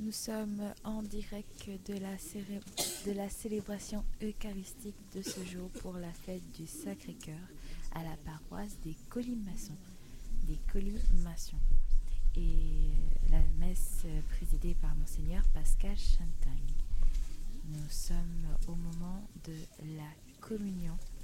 Nous sommes en direct de la célébration eucharistique de ce jour pour la fête du Sacré-Cœur à la paroisse des Colimaçons. Et la messe présidée par Monseigneur Pascal Chantagne. Nous sommes au moment de la communion